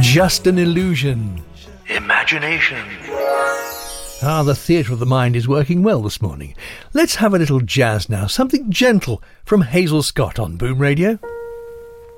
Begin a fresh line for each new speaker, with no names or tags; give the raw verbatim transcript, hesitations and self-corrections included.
just an illusion.
Imagination.
Ah, the theatre of the mind is working well this morning. Let's have a little jazz now, something gentle from Hazel Scott on Boom Radio.